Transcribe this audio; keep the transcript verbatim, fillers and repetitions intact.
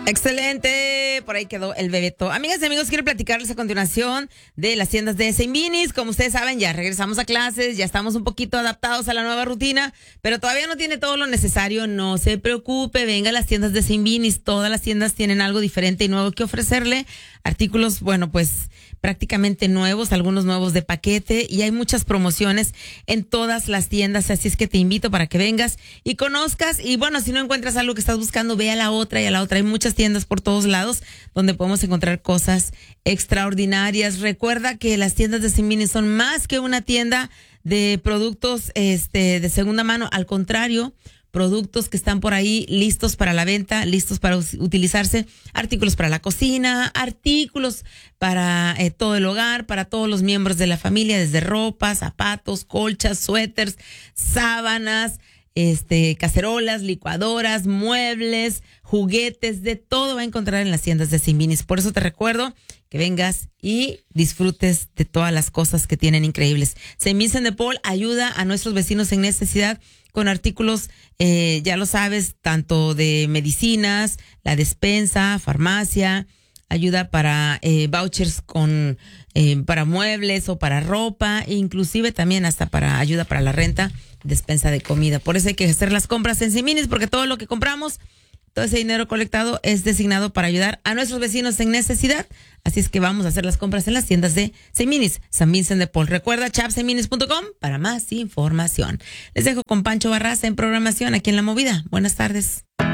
Excelente, por ahí quedó el Bebeto. Amigas y amigos, quiero platicarles a continuación de las tiendas de Seminis. Como ustedes saben, ya regresamos a clases, ya estamos un poquito adaptados a la nueva rutina, pero todavía no tiene todo lo necesario. No se preocupe, venga a las tiendas de Seminis. Todas las tiendas tienen algo diferente y nuevo que ofrecerle. Artículos, bueno, pues prácticamente nuevos, algunos nuevos de paquete, y hay muchas promociones en todas las tiendas, así es que te invito para que vengas y conozcas. Y bueno, si no encuentras algo que estás buscando, ve a la otra y a la otra. Hay muchas tiendas por todos lados donde podemos encontrar cosas extraordinarias. Recuerda que las tiendas de Semini son más que una tienda de productos este de segunda mano, al contrario, productos que están por ahí listos para la venta, listos para utilizarse, artículos para la cocina, artículos para eh, todo el hogar, para todos los miembros de la familia, desde ropa, zapatos, colchas, suéteres, sábanas, este, cacerolas, licuadoras, muebles, juguetes, de todo va a encontrar en las tiendas de Seminis. Por eso te recuerdo que vengas y disfrutes de todas las cosas que tienen increíbles. Seminis de Paul ayuda a nuestros vecinos en necesidad con artículos, eh, ya lo sabes, tanto de medicinas, la despensa, farmacia, ayuda para eh, vouchers con eh, para muebles o para ropa, e inclusive también hasta para ayuda para la renta, despensa de comida. Por eso hay que hacer las compras en Seminis, porque todo lo que compramos, todo ese dinero colectado es designado para ayudar a nuestros vecinos en necesidad. Así es que vamos a hacer las compras en las tiendas de Seminis, San Vincent de Paul. Recuerda chap seminis punto com para más información. Les dejo con Pancho Barraza en programación aquí en La Movida. Buenas tardes.